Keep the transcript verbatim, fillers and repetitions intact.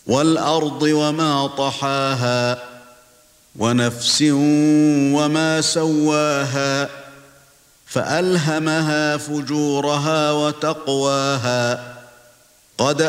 وَالْأَرْضِ وَمَا طَحَاهَا وَنَفْسٍ وَمَا سَوَّاهَا فَأَلْهَمَهَا فُجُورَهَا وَتَقْوَاهَا قَدْ